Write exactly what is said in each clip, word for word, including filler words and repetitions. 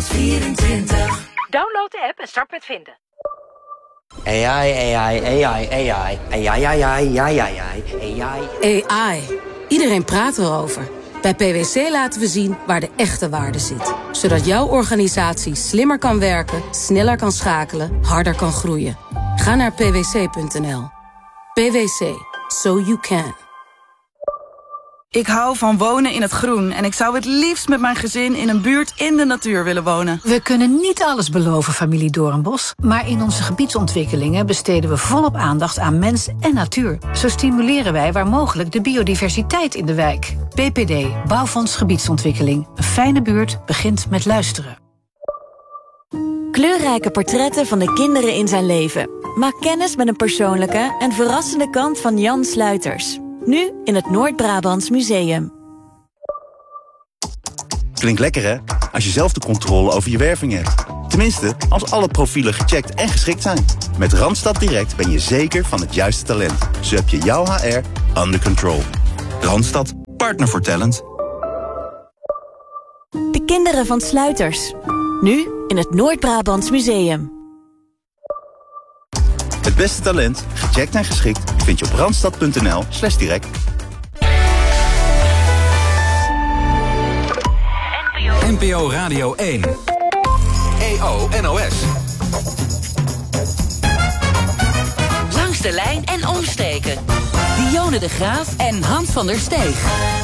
vierentwintig. Download de app en start met vinden. A I, A I, A I, A I, A I, A I, A I, A I, A I. A I. Iedereen praat erover. Bij P W C laten we zien waar de echte waarde zit. Zodat jouw organisatie slimmer kan werken, sneller kan schakelen, harder kan groeien. Ga naar p w c punt n l. P W C. So you can. Ik hou van wonen in het groen en ik zou het liefst met mijn gezin in een buurt in de natuur willen wonen. We kunnen niet alles beloven, familie Doornbos, maar in onze gebiedsontwikkelingen besteden we volop aandacht aan mens en natuur. Zo stimuleren wij waar mogelijk de biodiversiteit in de wijk. B P D, Bouwfonds Gebiedsontwikkeling. Een fijne buurt begint met luisteren. Kleurrijke portretten van de kinderen in zijn leven. Maak kennis met een persoonlijke en verrassende kant van Jan Sluiters. Nu in het Noord-Brabants Museum. Klinkt lekker, hè? Als je zelf de controle over je werving hebt. Tenminste, als alle profielen gecheckt en geschikt zijn. Met Randstad Direct ben je zeker van het juiste talent. Zo heb je jouw H R under control. Randstad, partner voor talent. De kinderen van Sluiters. Nu in het Noord-Brabants Museum. Het beste talent, gecheckt en geschikt, vind je op randstad punt n l slash direct. N P O Radio één. E O N O S. Langs de lijn en omstreken. Dionne de Graaf en Hans van der Steeg.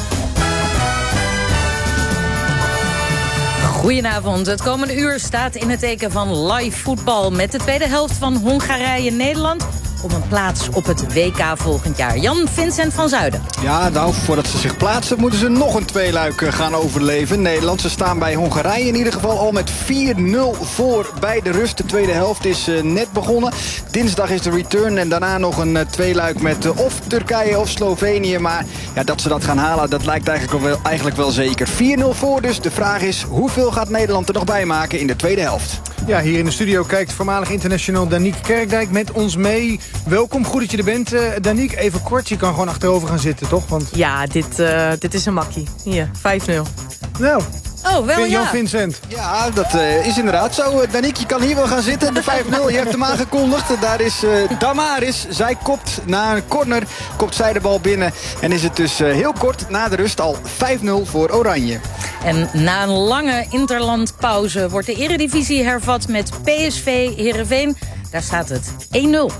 Goedenavond. Het komende uur staat in het teken van live voetbal met de tweede helft van Hongarije-Nederland om een plaats op het W K volgend jaar. Jan Vincent van Zuiden. Ja, nou, voordat ze zich plaatsen moeten ze nog een tweeluik gaan overleven. Nederland, ze staan bij Hongarije in ieder geval al met vier nul voor bij de rust. De tweede helft is uh, net begonnen. Dinsdag is de return en daarna nog een uh, tweeluik met uh, of Turkije of Slovenië. Maar ja, dat ze dat gaan halen, dat lijkt eigenlijk wel, eigenlijk wel zeker. vier nul voor dus. De vraag is, hoeveel gaat Nederland er nog bij maken in de tweede helft? Ja, hier in de studio kijkt voormalig international Daniek Kerkdijk met ons mee. Welkom, goed dat je er bent. Uh, Daniek, even kort, je kan gewoon achterover gaan zitten, toch? Want... Ja, dit, uh, dit is een makkie. Hier, vijf nul. Nou, oh, wel Jan ja. Vincent. Ja, dat uh, is inderdaad zo. Uh, Daniek, je kan hier wel gaan zitten. De vijf nul, je hebt hem aangekondigd. Daar is uh, Damaris. Zij kopt na een corner, kopt zij de bal binnen. En is het dus uh, heel kort na de rust al vijf nul voor Oranje. En na een lange interlandpauze wordt de Eredivisie hervat met P S V Heerenveen. Daar staat het één nul.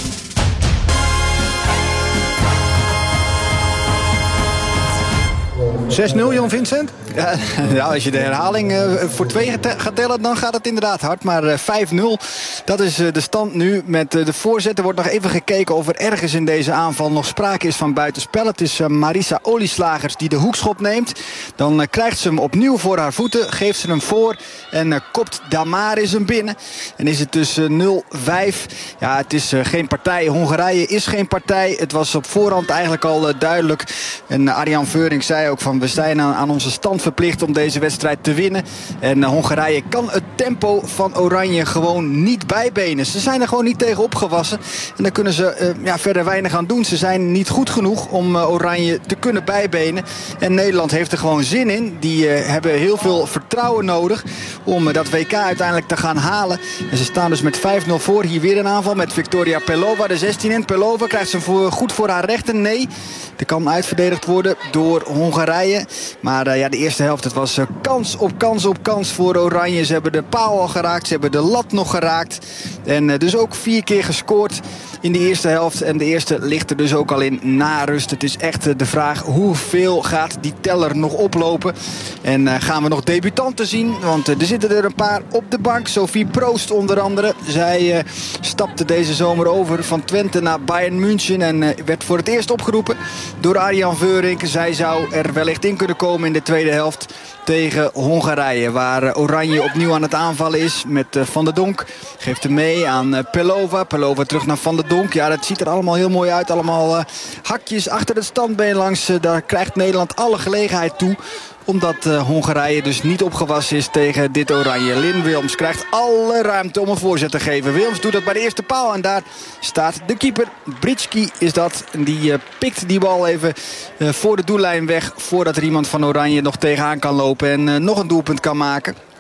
zes nul, Jan Vincent? Ja, ja, als je de herhaling uh, voor twee gaat tellen, dan gaat het inderdaad hard. Maar uh, vijf nul, dat is uh, de stand nu. Met uh, de voorzet, er wordt nog even gekeken of er ergens in deze aanval nog sprake is van buitenspel. Het is uh, Marisa Olieslagers die de hoekschop neemt. Dan uh, krijgt ze hem opnieuw voor haar voeten, geeft ze hem voor en uh, kopt Damaris hem binnen. En is het dus uh, nul vijf. Ja, het is uh, geen partij. Hongarije is geen partij. Het was op voorhand eigenlijk al uh, duidelijk. En uh, Arjan Veurink zei ook van, we zijn aan, aan onze stand verplicht om deze wedstrijd te winnen. En uh, Hongarije kan het tempo van Oranje gewoon niet bijbenen. Ze zijn er gewoon niet tegen opgewassen. En daar kunnen ze uh, ja, verder weinig aan doen. Ze zijn niet goed genoeg om uh, Oranje te kunnen bijbenen. En Nederland heeft er gewoon zin in. Die uh, hebben heel veel vertrouwen nodig om uh, dat W K uiteindelijk te gaan halen. En ze staan dus met vijf nul voor. Hier weer een aanval met Victoria Pelova, de zestien in. Pelova krijgt ze voor, goed voor haar rechter. Nee, er kan uitverdedigd worden door Hongarije. Maar uh, ja, de eerste helft, het was uh, kans op kans op kans voor Oranje. Ze hebben de paal al geraakt, ze hebben de lat nog geraakt. En uh, dus ook vier keer gescoord in de eerste helft. En de eerste ligt er dus ook al in na rust. Het is echt uh, de vraag, hoeveel gaat die teller nog oplopen? En uh, gaan we nog debutanten zien? Want uh, er zitten er een paar op de bank. Sophie Proost onder andere. Zij uh, stapte deze zomer over van Twente naar Bayern München. En uh, werd voor het eerst opgeroepen door Arjan Veurink. Zij zou er wellicht in kunnen komen in de tweede helft tegen Hongarije, waar Oranje opnieuw aan het aanvallen is met Van der Donk. Geeft hem mee aan Pelova. Pelova terug naar Van der Donk. Ja, dat ziet er allemaal heel mooi uit. Allemaal uh, hakjes achter het standbeen langs. Uh, daar krijgt Nederland alle gelegenheid toe. Omdat uh, Hongarije dus niet opgewassen is tegen dit Oranje. Lynn Wilms krijgt alle ruimte om een voorzet te geven. Wilms doet dat bij de eerste paal. En daar staat de keeper. Britski is dat. En die uh, pikt die bal even uh, voor de doellijn weg. Voordat er iemand van Oranje nog tegenaan kan lopen. En uh, nog een doelpunt kan maken.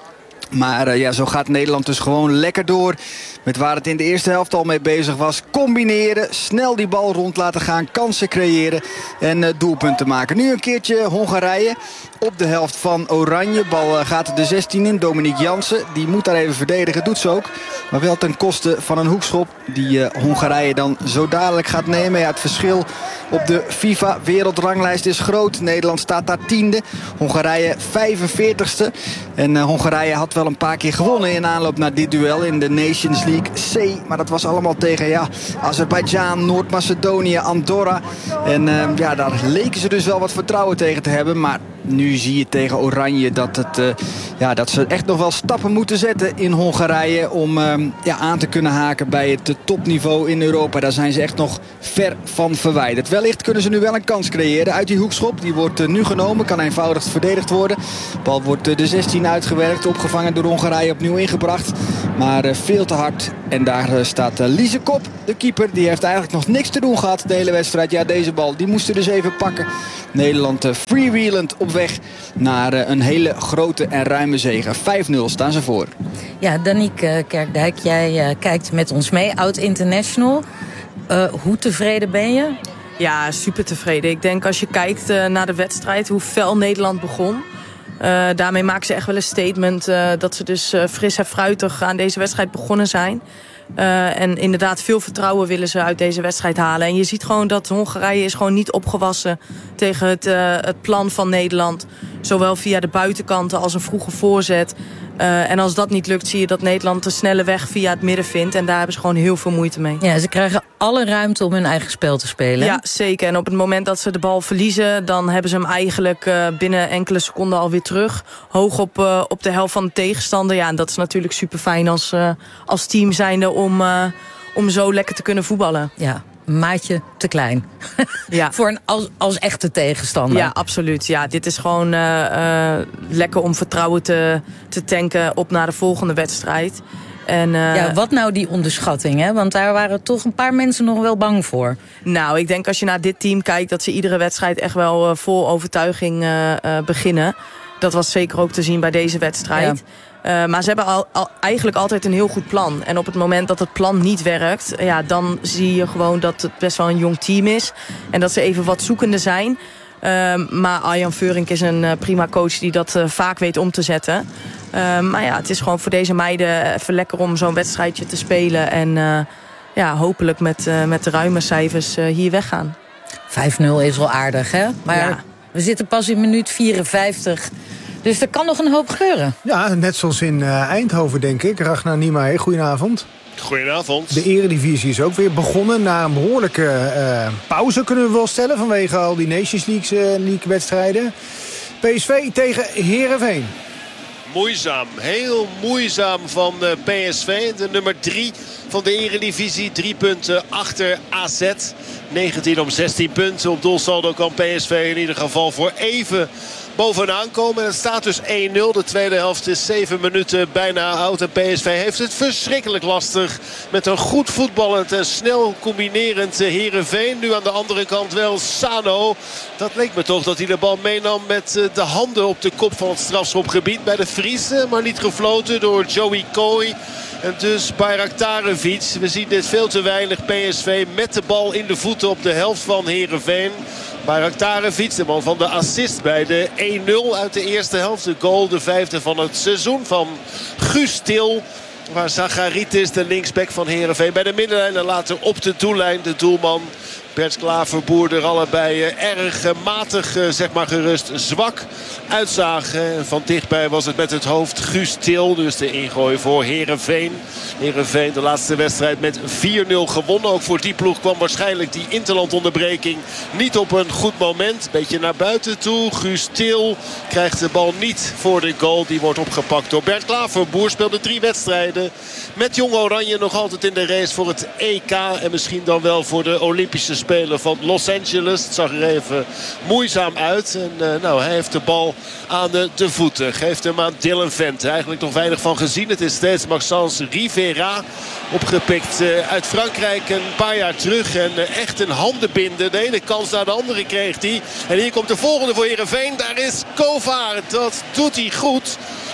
Maar uh, ja, zo gaat Nederland dus gewoon lekker door met waar het in de eerste helft al mee bezig was. Combineren, snel die bal rond laten gaan, kansen creëren en uh, doelpunten maken. Nu een keertje Hongarije op de helft van Oranje. Bal uh, gaat de zestien in. Dominique Jansen, die moet daar even verdedigen, doet ze ook. Maar wel ten koste van een hoekschop die uh, Hongarije dan zo dadelijk gaat nemen. Ja, het verschil op de FIFA-wereldranglijst is groot. Nederland staat daar tiende. Hongarije vijfenveertigste. En uh, Hongarije had wel een paar keer gewonnen in aanloop naar dit duel in de Nations League C. Maar dat was allemaal tegen ja, Azerbeidzjan, Noord-Macedonië, Andorra. En uh, ja, daar leken ze dus wel wat vertrouwen tegen te hebben. Maar nu zie je tegen Oranje dat, het, uh, ja, dat ze echt nog wel stappen moeten zetten in Hongarije om uh, ja, aan te kunnen haken bij het uh, topniveau in Europa. Daar zijn ze echt nog ver van verwijderd. Wellicht kunnen ze nu wel een kans creëren uit die hoekschop. Die wordt uh, nu genomen, kan eenvoudig verdedigd worden. De bal wordt uh, de zestien uitgewerkt, opgevangen door Hongarije, opnieuw ingebracht. Maar uh, veel te hard. En daar uh, staat uh, Liese Kop, de keeper. Die heeft eigenlijk nog niks te doen gehad de hele wedstrijd. Ja, deze bal, die moesten dus even pakken. Nederland uh, freewheelend op weg naar uh, een hele grote en ruime zege. vijf nul staan ze voor. Ja, Daniek uh, Kerkdijk, jij uh, kijkt met ons mee, oud-international. Uh, hoe tevreden ben je? Ja, super tevreden. Ik denk als je kijkt uh, naar de wedstrijd, hoe fel Nederland begon. Uh, daarmee maken ze echt wel een statement uh, dat ze dus uh, fris en fruitig aan deze wedstrijd begonnen zijn. Uh, en inderdaad veel vertrouwen willen ze uit deze wedstrijd halen. En je ziet gewoon dat Hongarije is gewoon niet opgewassen tegen het, uh, het plan van Nederland. Zowel via de buitenkanten als een vroege voorzet. Uh, en als dat niet lukt, zie je dat Nederland de snelle weg via het midden vindt. En daar hebben ze gewoon heel veel moeite mee. Ja, ze krijgen alle ruimte om hun eigen spel te spelen. Ja, zeker. En op het moment dat ze de bal verliezen, dan hebben ze hem eigenlijk uh, binnen enkele seconden alweer terug. Hoog op, uh, op de helft van de tegenstander. Ja, en dat is natuurlijk super fijn als, uh, als team zijnde om, uh, om zo lekker te kunnen voetballen. Ja. Maatje te klein. Ja. Voor een als, als echte tegenstander. Ja, absoluut. Ja, dit is gewoon uh, uh, lekker om vertrouwen te, te tanken op naar de volgende wedstrijd. En, uh, ja, wat nou die onderschatting, hè? Want daar waren toch een paar mensen nog wel bang voor. Nou, ik denk als je naar dit team kijkt, dat ze iedere wedstrijd echt wel uh, vol overtuiging uh, uh, beginnen. Dat was zeker ook te zien bij deze wedstrijd. Ja. Uh, maar ze hebben al, al, eigenlijk altijd een heel goed plan. En op het moment dat het plan niet werkt, ja, dan zie je gewoon dat het best wel een jong team is. En dat ze even wat zoekende zijn. Uh, maar Arjan Veurink is een uh, prima coach die dat uh, vaak weet om te zetten. Uh, maar ja, het is gewoon voor deze meiden even lekker om zo'n wedstrijdje te spelen. En uh, ja, hopelijk met, uh, met de ruime cijfers uh, hier weggaan. vijf nul is wel aardig, hè? Maar ja. We zitten pas in minuut vierenvijftig. Dus er kan nog een hoop gebeuren. Ja, net zoals in uh, Eindhoven, denk ik. Ragnar Niemeyer, goedenavond. Goedenavond. De Eredivisie is ook weer begonnen na een behoorlijke uh, pauze, kunnen we wel stellen, vanwege al die Nations League, uh, League wedstrijden. P S V tegen Heerenveen. Moeizaam, heel moeizaam van uh, P S V. De nummer drie van de Eredivisie. Drie punten achter A Z. negentien om zestien punten. Op doelsaldo kan P S V in ieder geval voor even bovenaan komen. En het staat dus één nul. De tweede helft is zeven minuten bijna oud. En P S V heeft het verschrikkelijk lastig. Met een goed voetballend en snel combinerend Heerenveen. Nu aan de andere kant wel Sano. Dat leek me toch dat hij de bal meenam met de handen op de kop van het strafschopgebied bij de Friese. Maar niet gefloten door Joey Coy. En dus Bayraktarevic. We zien dit veel te weinig. P S V met de bal in de voeten op de helft van Heerenveen. Bayraktarevic, de man van de assist bij de één nul uit de eerste helft. De goal, de vijfde van het seizoen van Guus Til. Waar Zacharitis, de linksback van Heerenveen, bij de middenlijn en later op de doellijn de doelman Bert Klaverboer er allebei erg matig, zeg maar gerust, zwak uitzagen. Van dichtbij was het met het hoofd Guus Til. Dus de ingooi voor Heerenveen. Heerenveen de laatste wedstrijd met vier nul gewonnen. Ook voor die ploeg kwam waarschijnlijk die interlandonderbreking niet op een goed moment. Beetje naar buiten toe. Guus Til krijgt de bal niet voor de goal. Die wordt opgepakt door Bert Klaverboer. Speelde drie wedstrijden met Jong Oranje nog altijd in de race voor het E K. En misschien dan wel voor de Olympische Spelen van Los Angeles. Het zag er even moeizaam uit. En uh, nou, hij heeft de bal aan de, de voeten. Geeft hem aan Dylan Vente. Eigenlijk nog weinig van gezien. Het is steeds Maxence Rivera. Opgepikt uh, uit Frankrijk een paar jaar terug. En uh, echt een handenbinden. De ene kans naar de andere kreeg hij. En hier komt de volgende voor Heerenveen. Daar is Kovaar. Dat doet hij goed.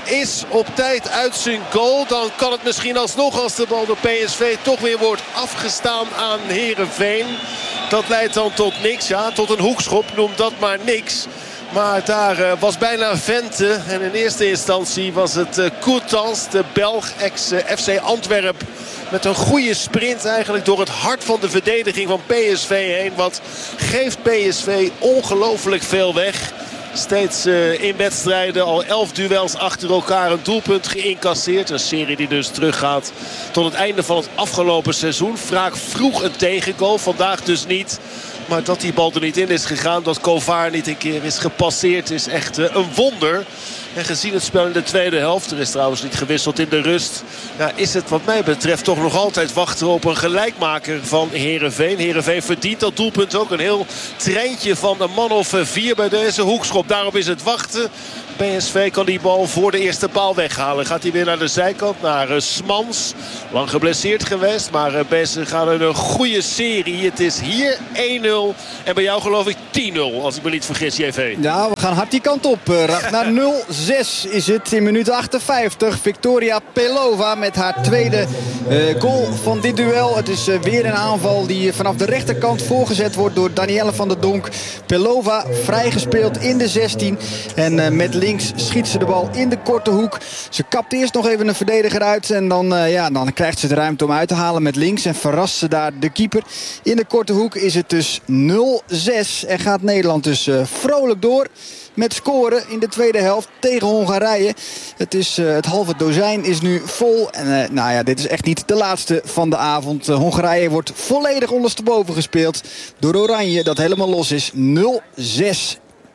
is op tijd uit zijn goal. Dan kan het misschien alsnog, als de bal door P S V toch weer wordt afgestaan aan Heerenveen. Dat leidt dan tot niks. Ja, tot een hoekschop. Noem dat maar niks. Maar daar uh, was bijna Vente. En in eerste instantie was het uh, Courtans, de Belg, ex-F C Antwerp. Met een goede sprint eigenlijk door het hart van de verdediging van P S V heen. Wat geeft P S V ongelooflijk veel weg. Steeds uh, in wedstrijden al elf duels achter elkaar een doelpunt geïncasseerd. Een serie die dus teruggaat tot het einde van het afgelopen seizoen. Vaak vroeg een tegengoal, vandaag dus niet. Maar dat die bal er niet in is gegaan, dat Kovar niet een keer is gepasseerd, is echt uh, een wonder. En gezien het spel in de tweede helft, er is trouwens niet gewisseld in de rust, ja, is het wat mij betreft toch nog altijd wachten op een gelijkmaker van Heerenveen. Heerenveen verdient dat doelpunt ook. Een heel treintje van een man of vier bij deze hoekschop. Daarop is het wachten. P S V kan die bal voor de eerste paal weghalen. Gaat hij weer naar de zijkant, naar uh, Smans. Lang geblesseerd geweest, maar uh, Bessen gaat een goede serie. Het is hier één nul en bij jou geloof ik tien nul, als ik me niet vergis, J V. Ja, we gaan hard die kant op. Uh, naar nul zes is het in minuut achtenvijftig. Victoria Pelova met haar tweede uh, goal van dit duel. Het is uh, weer een aanval die vanaf de rechterkant voorgezet wordt door Danielle van der Donk. Pelova vrijgespeeld in de zestien. En uh, met links schiet ze de bal in de korte hoek. Ze kapt eerst nog even een verdediger uit. En dan, uh, ja, dan krijgt ze de ruimte om uit te halen met links. En verrast ze daar de keeper. In de korte hoek is het dus nul zes. En gaat Nederland dus uh, vrolijk door met scoren in de tweede helft tegen Hongarije. Het, is, uh, het halve dozijn is nu vol. En uh, nou ja, dit is echt niet de laatste van de avond. Uh, Hongarije wordt volledig ondersteboven gespeeld door Oranje, dat helemaal los is. nul zes.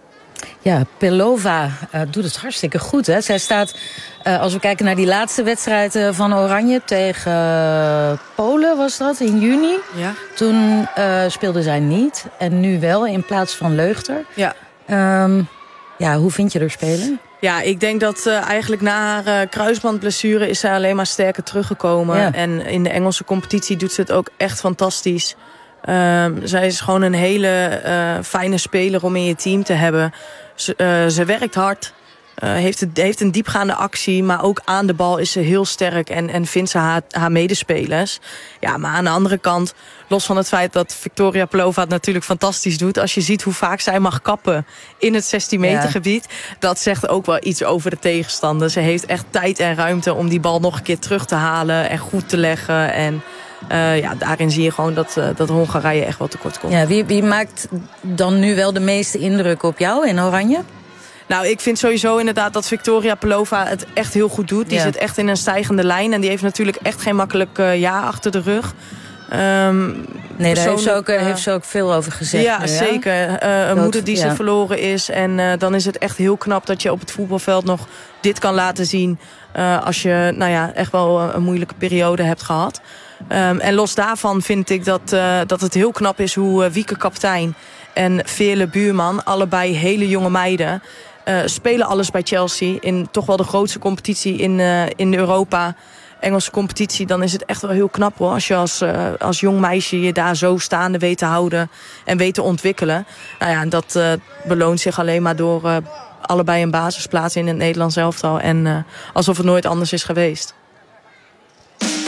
Ja, Pelova uh, doet het hartstikke goed. Hè? Zij staat, uh, als we kijken naar die laatste wedstrijd uh, van Oranje tegen uh, Polen, was dat, in juni. Ja. Toen uh, speelde zij niet. En nu wel, in plaats van Leugter. Ja. Um, ja, hoe vind je er spelen? Ja, ik denk dat uh, eigenlijk na haar uh, kruisbandblessure is zij alleen maar sterker teruggekomen. Ja. En in de Engelse competitie doet ze het ook echt fantastisch. Um, zij is gewoon een hele uh, fijne speler om in je team te hebben. Ze, uh, ze werkt hard, uh, heeft, het, heeft een diepgaande actie, maar ook aan de bal is ze heel sterk en, en vindt ze haar, haar medespelers. Ja, maar aan de andere kant, los van het feit dat Victoria Pelova het natuurlijk fantastisch doet, als je ziet hoe vaak zij mag kappen in het zestien meter gebied, ja. Dat zegt ook wel iets over de tegenstander. Ze heeft echt tijd en ruimte om die bal nog een keer terug te halen en goed te leggen. En Uh, ja, daarin zie je gewoon dat, uh, dat Hongarije echt wel tekort komt. Ja, wie, wie maakt dan nu wel de meeste indruk op jou in Oranje? Nou, ik vind sowieso inderdaad dat Victoria Pelova het echt heel goed doet. Die ja. zit echt in een stijgende lijn. En die heeft natuurlijk echt geen makkelijk uh, jaar achter de rug. Um, nee, daar heeft ze, ook, uh, heeft ze ook veel over gezegd. Ja, nu, zeker. Uh, een dat, moeder die ja. ze verloren is. En uh, dan is het echt heel knap dat je op het voetbalveld nog dit kan laten zien. Uh, als je nou ja, echt wel een moeilijke periode hebt gehad. Um, en los daarvan vind ik dat, uh, dat het heel knap is hoe uh, Wieke Kaptein en Veerle Buurman, allebei hele jonge meiden, uh, spelen alles bij Chelsea. In toch wel de grootste competitie in, uh, in Europa. Engelse competitie, dan is het echt wel heel knap hoor. Als je als, uh, als jong meisje je daar zo staande weet te houden en weet te ontwikkelen. Nou ja, en dat uh, beloont zich alleen maar door uh, allebei een basisplaats in het Nederlands elftal. En uh, alsof het nooit anders is geweest.